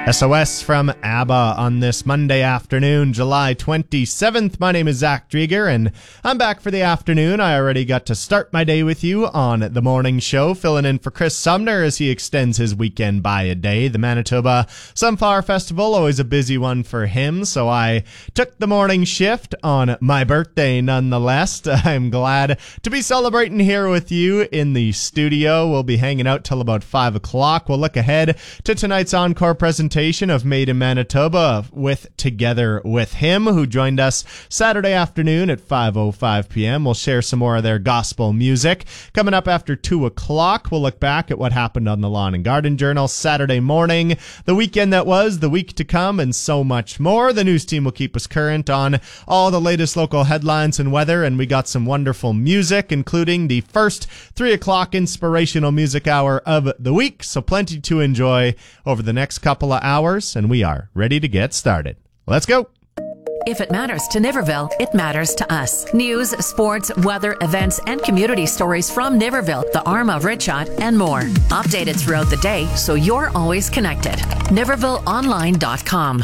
SOS from ABBA on this Monday afternoon, July 27th. My name is Zach Drieger, and I'm back for the afternoon. I already got to start my day with you on the morning show, filling in for Chris Sumner as he extends his weekend by a day. The Manitoba Sunflower Festival, always a busy one for him, so I took the morning shift on my birthday nonetheless. I'm glad to be celebrating here with you in the studio. We'll be hanging out till about 5 o'clock. We'll look ahead to tonight's encore presentation of Made in Manitoba with Together with Him, who joined us Saturday afternoon at 5:05 p.m. We'll share some more of their gospel music. Coming up after 2 o'clock, we'll look back at what happened on the Lawn and Garden Journal Saturday morning, the weekend that was, the week to come, and so much more. The news team will keep us current on all the latest local headlines and weather, and we got some wonderful music, including the first 3 o'clock inspirational music hour of the week, so plenty to enjoy over the next couple of hours, and we are ready to get started. Let's go. If it matters to Niverville, it matters to us. News, sports, weather, events, and community stories from Niverville, the Arm of Ritchot, and more. Updated throughout the day, so you're always connected. NivervilleOnline.com.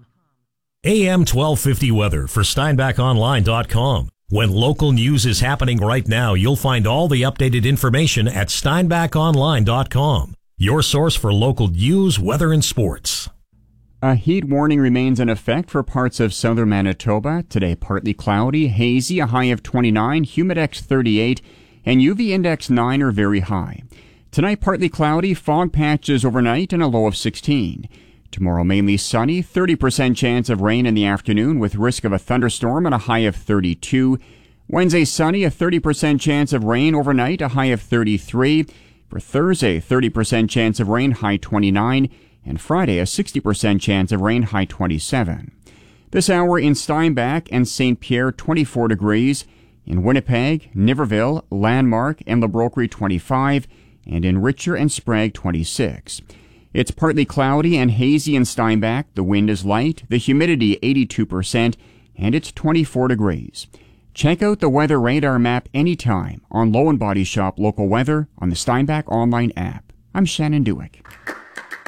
AM 1250 weather for SteinbachOnline.com. When local news is happening right now, you'll find all the updated information at SteinbachOnline.com. Your source for local news, weather, and sports. A heat warning remains in effect for parts of southern Manitoba. Today, partly cloudy, hazy, a high of 29, humidex 38, and UV index 9 are very high. Tonight, partly cloudy, fog patches overnight, and a low of 16. Tomorrow, mainly sunny, 30% chance of rain in the afternoon with risk of a thunderstorm and a high of 32. Wednesday, sunny, a 30% chance of rain overnight, a high of 33. For Thursday, 30% chance of rain, high 29, and Friday, a 60% chance of rain, high 27. This hour in Steinbach and St. Pierre, 24 degrees. In Winnipeg, Niverville, Landmark, and La Broquerie, 25, and in Richer and Sprague, 26. It's partly cloudy and hazy in Steinbach. The wind is light, the humidity 82%, and it's 24 degrees. Check out the weather radar map anytime on Low and Body Shop Local Weather on the Steinbach Online app. I'm Shannon Dewick.